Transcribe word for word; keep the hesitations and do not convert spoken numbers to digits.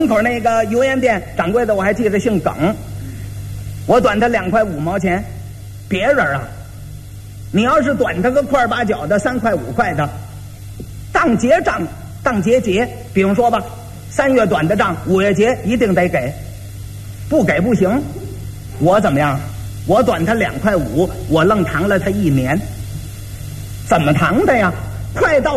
门口那个油盐店掌柜的我还记得姓耿，我短他两块五毛钱。别人啊，你要是短他个块八角的三块五块的，当结账当结结，比方说吧，三月短的账，五月结一定得给，不给不行。我怎么样？我短他两块五，我愣扛了他一年。怎么扛的呀？快到